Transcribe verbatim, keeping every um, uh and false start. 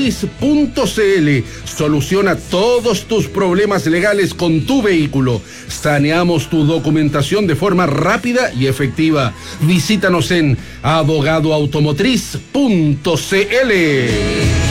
automotriz punto c l. Soluciona todos tus problemas legales con tu vehículo. Saneamos tu documentación de forma rápida y efectiva. Visítanos en abogado automotriz punto c l.